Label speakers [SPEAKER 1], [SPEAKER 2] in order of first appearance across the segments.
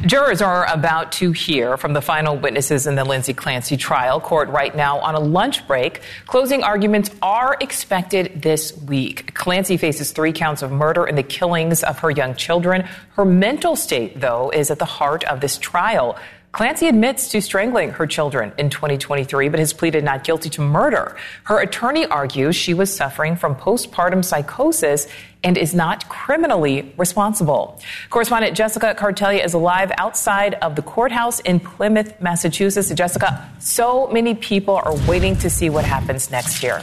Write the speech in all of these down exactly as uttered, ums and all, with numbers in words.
[SPEAKER 1] Jurors are about to hear from the final witnesses in the Lindsay Clancy trial. Court right now on a lunch break. Closing arguments are expected this week. Clancy faces three counts of murder in the killings of her young children. Her mental state, though, is at the heart of this trial. Clancy admits to strangling her children in twenty twenty-three, but has pleaded not guilty to murder. Her attorney argues she was suffering from postpartum psychosis and is not criminally responsible. Correspondent Jessica Cartelia is live outside of the courthouse in Plymouth, Massachusetts. Jessica, so many people are waiting to see what happens next year.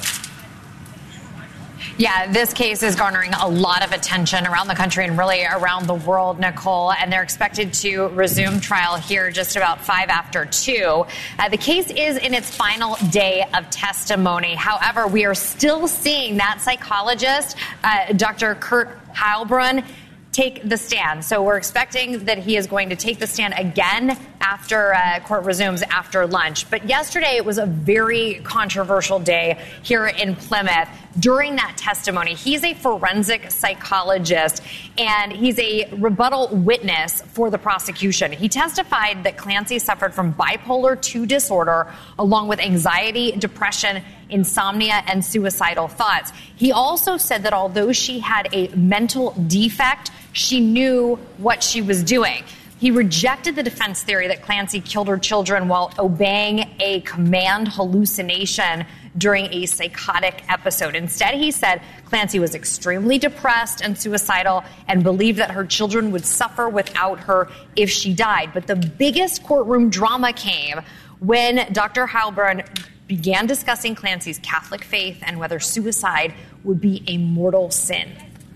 [SPEAKER 2] Yeah, this case is garnering a lot of attention around the country and really around the world, Nicole, and they're expected to resume trial here just about five after two. Uh, the case is in its final day of testimony. However, we are still seeing that psychologist, uh, Doctor Kurt Heilbrunn, take the stand. So we're expecting that he is going to take the stand again after uh, court resumes after lunch. But yesterday it was a very controversial day here in Plymouth. During that testimony, he's a forensic psychologist and he's a rebuttal witness for the prosecution. He testified that Clancy suffered from bipolar two disorder along with anxiety, depression, insomnia, and suicidal thoughts. He also said that although she had a mental defect, she knew what she was doing. He rejected the defense theory that Clancy killed her children while obeying a command hallucination during a psychotic episode. Instead, he said Clancy was extremely depressed and suicidal and believed that her children would suffer without her if she died. But the biggest courtroom drama came when Doctor Heilbrunn began discussing Clancy's Catholic faith and whether suicide would be a mortal sin.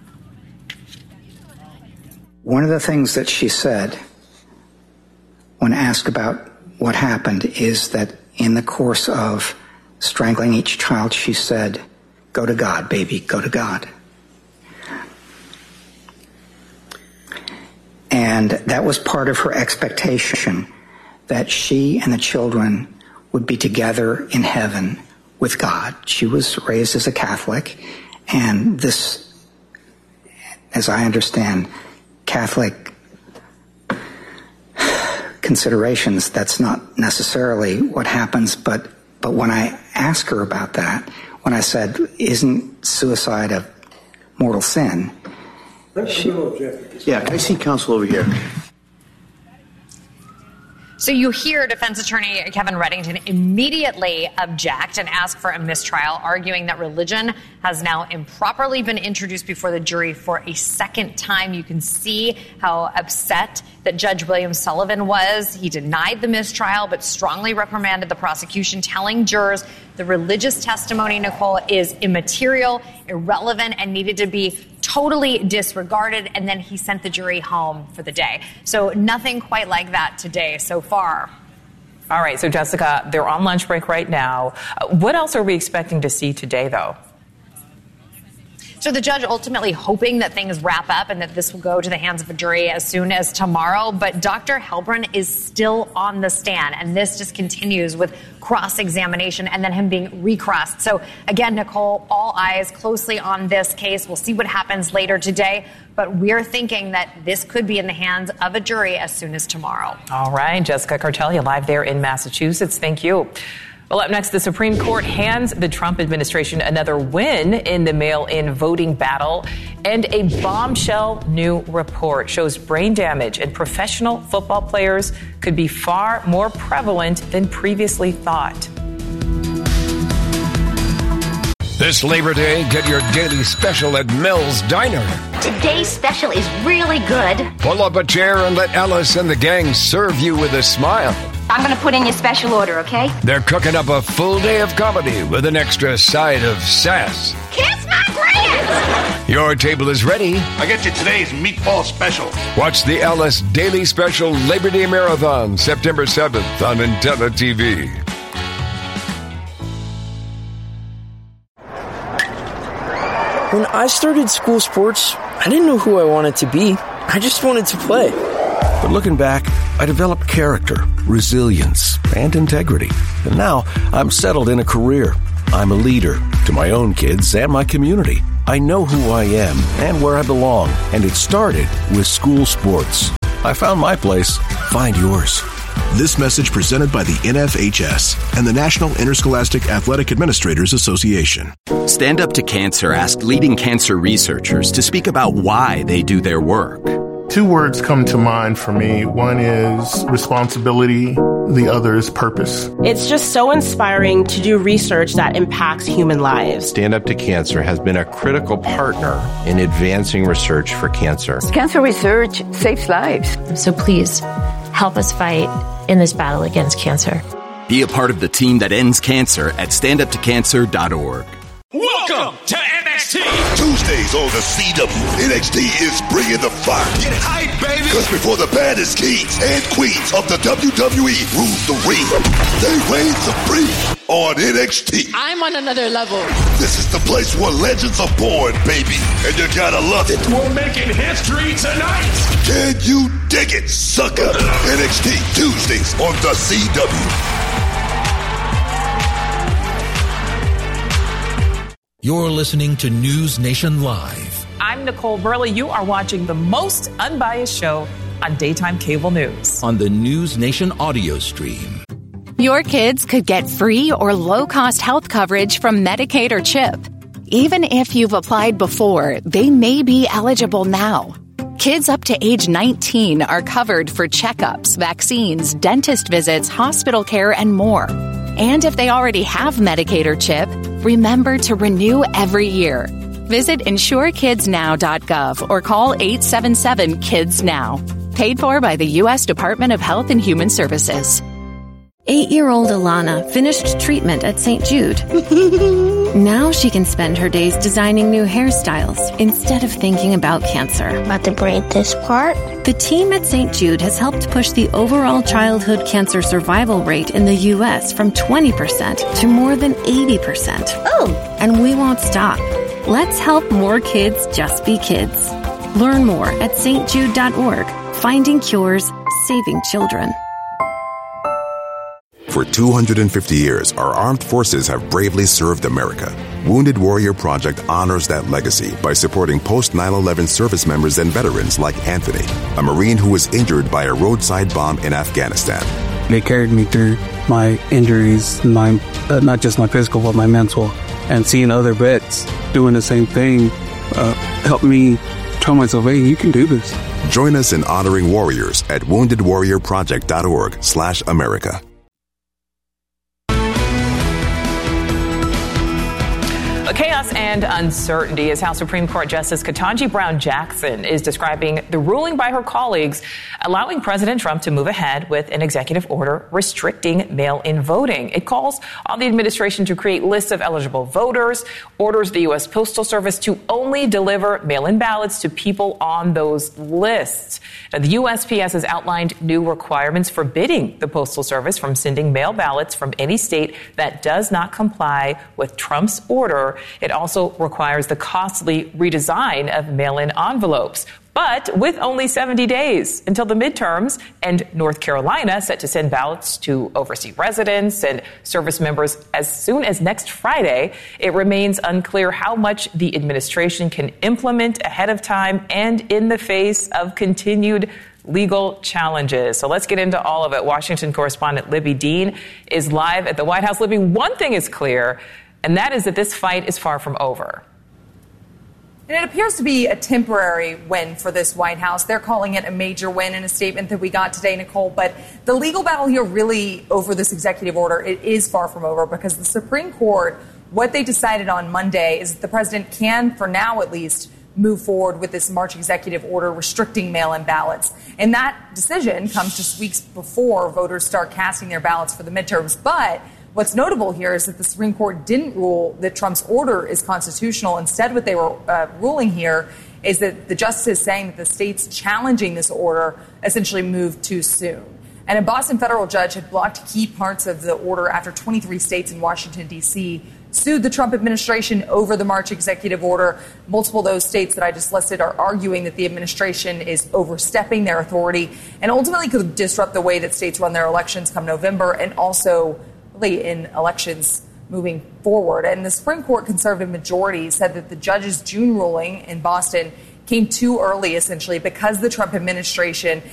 [SPEAKER 3] One of the things that she said when asked about what happened is that in the course of strangling each child, she said, "Go to God, baby, go to God." And that was part of her expectation, that she and the children would be together in heaven with God. She was raised as a Catholic, and this, as I understand, Catholic considerations, that's not necessarily what happens, but but when I asked her about that, when I said, "Isn't suicide a mortal sin?" She,
[SPEAKER 4] yeah, can I see counsel over here?
[SPEAKER 2] So you hear defense attorney Kevin Reddington immediately object and ask for a mistrial, arguing that religion has now improperly been introduced before the jury for a second time. You can see how upset that Judge William Sullivan was. He denied the mistrial, but strongly reprimanded the prosecution, telling jurors the religious testimony, Nicole, is immaterial, irrelevant, and needed to be totally disregarded, and then he sent the jury home for the day. So nothing quite like that today so far.
[SPEAKER 1] All right, so Jessica, they're on lunch break right now. Uh, what else are we expecting to see today, though?
[SPEAKER 2] So the judge ultimately hoping that things wrap up and that this will go to the hands of a jury as soon as tomorrow. But Doctor Heilbrunn is still on the stand, and this just continues with cross-examination and then him being recrossed. So again, Nicole, all eyes closely on this case. We'll see what happens later today. But we're thinking that this could be in the hands of a jury as soon as tomorrow.
[SPEAKER 1] All right, Jessica Cartelia live there in Massachusetts. Thank you. Well, up next, the Supreme Court hands the Trump administration another win in the mail-in voting battle, and a bombshell new report shows brain damage in professional football players could be far more prevalent than previously thought.
[SPEAKER 5] This Labor Day, get your daily special at Mel's Diner.
[SPEAKER 6] Today's special is really good.
[SPEAKER 5] Pull up a chair and let Alice and the gang serve you with a smile.
[SPEAKER 6] I'm going to put in your special order, okay?
[SPEAKER 5] They're cooking up a full day of comedy with an extra side of sass.
[SPEAKER 6] Kiss my grits!
[SPEAKER 5] Your table is ready.
[SPEAKER 7] I get you today's meatball special.
[SPEAKER 5] Watch the Alice Daily Special Labor Day Marathon, September seventh on Intella T V.
[SPEAKER 8] When I started school sports, I didn't know who I wanted to be. I just wanted to play.
[SPEAKER 9] But looking back, I developed character, resilience, and integrity. And now I'm settled in a career. I'm a leader to my own kids and my community. I know who I am and where I belong, and it started with school sports. I found my place Find yours.
[SPEAKER 10] This message presented by the N F H S and the National Interscholastic Athletic Administrators Association.
[SPEAKER 11] Stand Up to Cancer asked leading cancer researchers to speak about why they do their work.
[SPEAKER 12] Two words come to mind for me. One is responsibility. The other is purpose.
[SPEAKER 13] It's just so inspiring to do research that impacts human lives.
[SPEAKER 14] Stand Up to Cancer has been a critical partner in advancing research for cancer.
[SPEAKER 15] Cancer research saves lives.
[SPEAKER 16] So please, help us fight in this battle against cancer.
[SPEAKER 11] Be a part of the team that ends cancer at stand up to cancer dot org.
[SPEAKER 7] Welcome to N X T. Tuesdays on the C W. N X T is bringing the fire. Get hype, baby. Because before the baddest kings and queens of the W W E rule the ring, they reign supreme on N X T.
[SPEAKER 17] I'm on another level.
[SPEAKER 7] This is the place where legends are born, baby. And you gotta love it. We're making history tonight. Can you dig it, sucker? N X T Tuesdays on the C W.
[SPEAKER 18] You're listening to News Nation Live.
[SPEAKER 1] I'm Nicole Burley. You are watching the most unbiased show on daytime cable news.
[SPEAKER 18] On the News Nation audio stream.
[SPEAKER 19] Your kids could get free or low-cost health coverage from Medicaid or CHIP. Even if you've applied before, they may be eligible now. Kids up to age nineteen are covered for checkups, vaccines, dentist visits, hospital care, and more. And if they already have Medicaid or CHIP, remember to renew every year. Visit insure kids now dot gov or call eight seven seven KIDS NOW. Paid for by the U S Department of Health and Human Services.
[SPEAKER 20] Eight-year-old Alana finished treatment at Saint Jude. Now she can spend her days designing new hairstyles instead of thinking about cancer.
[SPEAKER 21] About to braid this part?
[SPEAKER 20] The team at Saint Jude has helped push the overall childhood cancer survival rate in the U S from twenty percent to more than eighty percent.
[SPEAKER 21] Oh!
[SPEAKER 20] And we won't stop. Let's help more kids just be kids. Learn more at S T Jude dot org. Finding cures, saving children.
[SPEAKER 22] For two hundred fifty years, our armed forces have bravely served America. Wounded Warrior Project honors that legacy by supporting post nine eleven service members and veterans like Anthony, a Marine who was injured by a roadside bomb in Afghanistan.
[SPEAKER 23] They carried me through my injuries, my uh, not just my physical, but my mental. And seeing other vets doing the same thing uh, helped me tell myself, hey, you can do this.
[SPEAKER 22] Join us in honoring warriors at wounded warrior project dot org slash America.
[SPEAKER 1] Chaos and uncertainty as House Supreme Court Justice Ketanji Brown Jackson is describing the ruling by her colleagues allowing President Trump to move ahead with an executive order restricting mail-in voting. It calls on the administration to create lists of eligible voters, orders the U S Postal Service to only deliver mail-in ballots to people on those lists. Now, the U S P S has outlined new requirements forbidding the Postal Service from sending mail ballots from any state that does not comply with Trump's order. It also requires the costly redesign of mail-in envelopes. But with only seventy days until the midterms and North Carolina set to send ballots to overseas residents and service members as soon as next Friday, it remains unclear how much the administration can implement ahead of time and in the face of continued legal challenges. So let's get into all of it. Washington correspondent Libby Dean is live at the White House. Libby, one thing is clear, and that is that this fight is far from over.
[SPEAKER 24] And it appears to be a temporary win for this White House. They're calling it a major win in a statement that we got today, Nicole. But the legal battle here really over this executive order, it is far from over because the Supreme Court, what they decided on Monday is that the president can, for now at least, move forward with this March executive order restricting mail-in ballots. And that decision comes just weeks before voters start casting their ballots for the midterms. But what's notable here is that the Supreme Court didn't rule that Trump's order is constitutional. Instead, what they were uh, ruling here is that the justices saying that the states challenging this order essentially moved too soon. And a Boston federal judge had blocked key parts of the order after twenty-three states in Washington, D C sued the Trump administration over the March executive order. Multiple of those states that I just listed are arguing that the administration is overstepping their authority and ultimately could disrupt the way that states run their elections come November and also in elections moving forward. And the Supreme Court conservative majority said that the judge's June ruling in Boston came too early, essentially, because the Trump administration